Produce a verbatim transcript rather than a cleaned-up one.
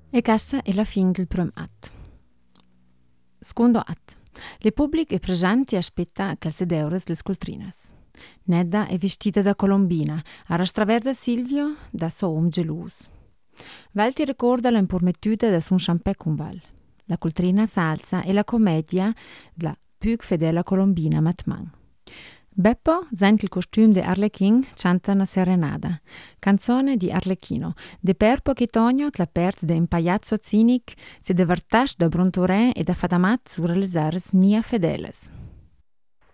E questa è la fine del primo atto. Secondo atto. Le pubbliche e presenti aspetta che si deures le scoltrinas. Nedda è vestita da colombina, a rastraverda Silvio da suo uomo gelus. Val ti ricorda l'impormettuta da son champè con Val. La coltrina salsa e la commedia della più fedele colombina Matman. Beppo sente il costume di Arlecchino, canta una serenata. Canzone di Arlecchino. De per pochetonio la perde de un pagliazzo cinic se divertasce da brontorin e da fadamat sur le ares nia fedeles.